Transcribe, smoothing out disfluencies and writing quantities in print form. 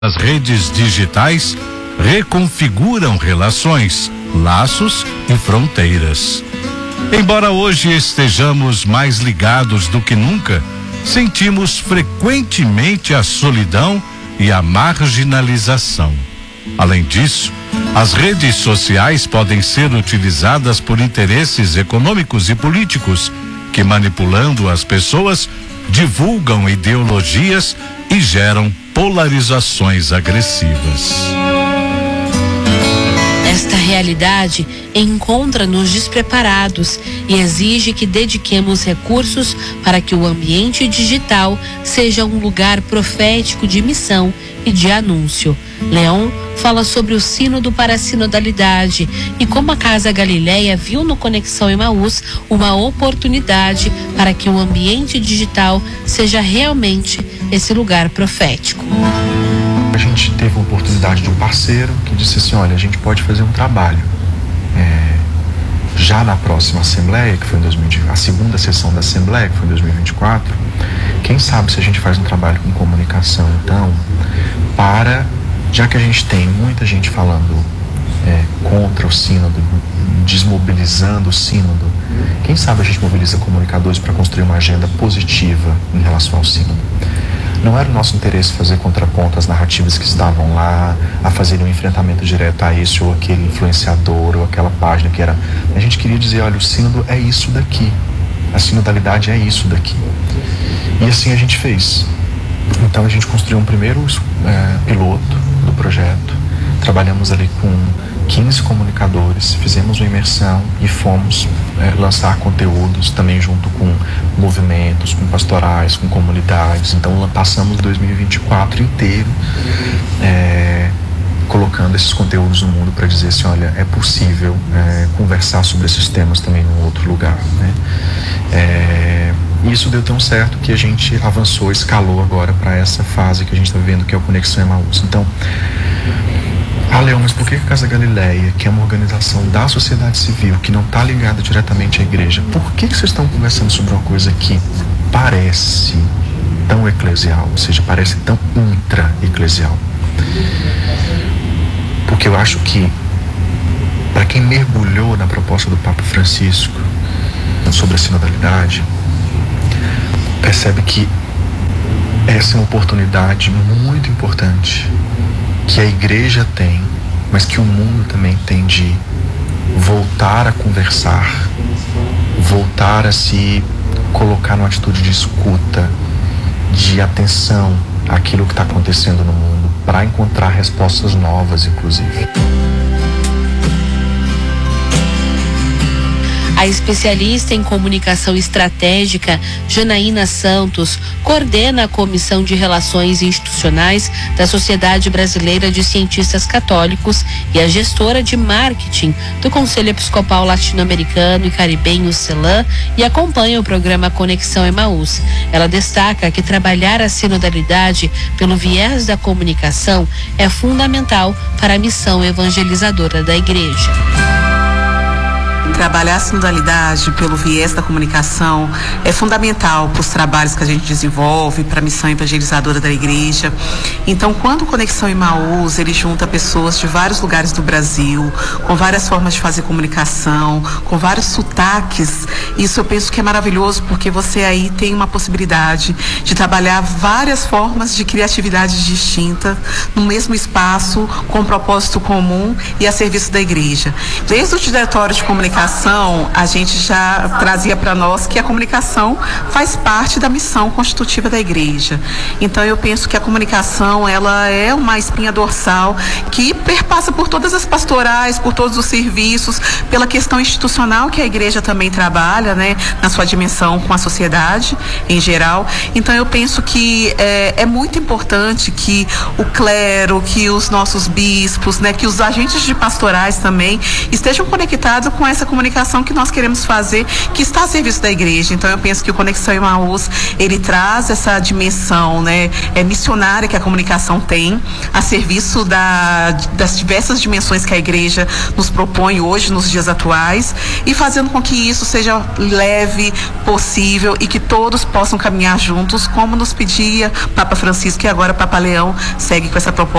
As redes digitais reconfiguram relações, laços e fronteiras. Embora hoje estejamos mais ligados do que nunca, sentimos frequentemente a solidão e a marginalização. Além disso, as redes sociais podem ser utilizadas por interesses econômicos e políticos que, manipulando as pessoas, divulgam ideologias e geram polarizações agressivas. Esta realidade encontra-nos despreparados e exige que dediquemos recursos para que o ambiente digital seja um lugar profético de missão e de anúncio. Leon fala sobre o sínodo para a sinodalidade e como a Casa Galileia viu no Conexão Emaús uma oportunidade para que o ambiente digital seja realmente esse lugar profético. A gente teve a oportunidade de um parceiro que disse assim, olha, a gente pode fazer um trabalho já na próxima Assembleia, que foi em 2020, a segunda sessão da Assembleia, que foi em 2024, quem sabe se a gente faz um trabalho com comunicação, então, já que a gente tem muita gente falando contra o sínodo, desmobilizando o sínodo, quem sabe a gente mobiliza comunicadores para construir uma agenda positiva em relação ao sínodo. Não era o nosso interesse fazer contraponto às narrativas que estavam lá, a fazer um enfrentamento direto a esse ou aquele influenciador ou aquela página que era... A gente queria dizer, olha, o sínodo é isso daqui, a sinodalidade é isso daqui. E assim a gente fez. Então a gente construiu um primeiro piloto do projeto, trabalhamos ali com 15 comunicadores, fizemos uma imersão e fomos lançar conteúdos também junto com movimentos, com pastorais, com comunidades. Então passamos 2024 inteiro colocando esses conteúdos no mundo para dizer assim, olha, é possível conversar sobre esses temas também num outro lugar, né? E isso deu tão certo que a gente avançou, escalou agora para essa fase que a gente está vivendo, que é o Conexão Emaús. Então, Leon, mas por que a Casa Galileia, que é uma organização da sociedade civil, que não está ligada diretamente à igreja, por que vocês estão conversando sobre uma coisa que parece tão eclesial, ou seja, parece tão intra-eclesial? Porque eu acho que, para quem mergulhou na proposta do Papa Francisco sobre a sinodalidade, percebe que essa é uma oportunidade muito importante que a igreja tem, mas que o mundo também tem de voltar a conversar, voltar a se colocar numa atitude de escuta, de atenção àquilo que está acontecendo no mundo, para encontrar respostas novas, inclusive. A especialista em comunicação estratégica, Janaína Santos, coordena a Comissão de Relações Institucionais da Sociedade Brasileira de Cientistas Católicos e a gestora de marketing do Conselho Episcopal Latino-Americano e Caribenho, CELAM, e acompanha o programa Conexão Emaús. Ela destaca que trabalhar a sinodalidade pelo viés da comunicação é fundamental para a missão evangelizadora da Igreja. Trabalhar a sinodalidade pelo viés da comunicação é fundamental para os trabalhos que a gente desenvolve, para a missão evangelizadora da igreja. Então, quando o Conexão Emaús, ele junta pessoas de vários lugares do Brasil, com várias formas de fazer comunicação, com vários sotaques, isso eu penso que é maravilhoso, porque você aí tem uma possibilidade de trabalhar várias formas de criatividade distinta no mesmo espaço, com um propósito comum e a serviço da igreja. Desde o diretório de comunicação, a gente já trazia para nós que a comunicação faz parte da missão constitutiva da igreja. Então eu penso que a comunicação, ela é uma espinha dorsal que perpassa por todas as pastorais, por todos os serviços, pela questão institucional que a igreja também trabalha, né, na sua dimensão com a sociedade em geral. Então eu penso que é muito importante que o clero, que os nossos bispos, né, que os agentes de pastorais também estejam conectados com essa comunicação que nós queremos fazer, que está a serviço da igreja. Então eu penso que o Conexão Emaús, ele traz essa dimensão, né, missionária que a comunicação tem, a serviço das diversas dimensões que a igreja nos propõe hoje, nos dias atuais, e fazendo com que isso seja leve, possível e que todos possam caminhar juntos, como nos pedia Papa Francisco, e agora Papa Leão segue com essa proposta